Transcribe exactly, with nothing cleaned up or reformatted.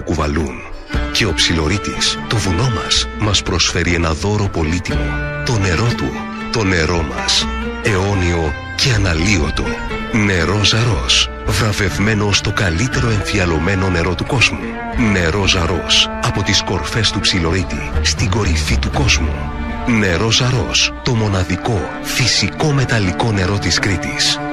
που κουβαλούν. Και ο Ψιλορίτης, το βουνό μας, μας προσφέρει ένα δώρο πολύτιμο. Το νερό του, το νερό μας. Αιώνιο και αναλύωτο. Νερό Ζαρός. Βραβευμένο στο καλύτερο εμφιαλωμένο νερό του κόσμου. Νερό Ζαρός. Από τις κορφές του Ψιλορίτη, στην κορυφή του κόσμου. Νερό Ζαρός. Το μοναδικό, φυσικό μεταλλικό νερό της Κρήτης.